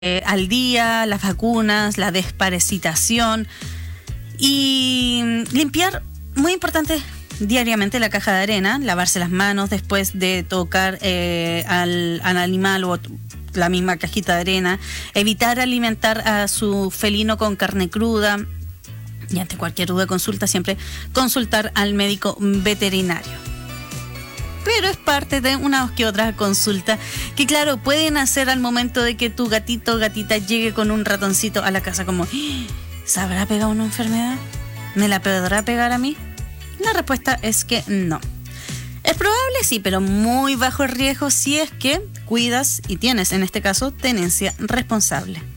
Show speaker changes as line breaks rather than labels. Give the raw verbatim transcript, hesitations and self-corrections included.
eh, al día, las vacunas, la desparasitación y limpiar, muy importante, diariamente la caja de arena, lavarse las manos después de tocar eh, al, al animal o la misma cajita de arena, evitar alimentar a su felino con carne cruda y ante cualquier duda consulta siempre consultar al médico veterinario. Pero es parte de una que otra consulta que, claro, pueden hacer al momento de que tu gatito o gatita llegue con un ratoncito a la casa, como, ¿se habrá pegado una enfermedad? ¿Me la podrá pegar a mí? La respuesta es que no. Es probable, sí, pero muy bajo riesgo si es que cuidas y tienes, en este caso, tenencia responsable.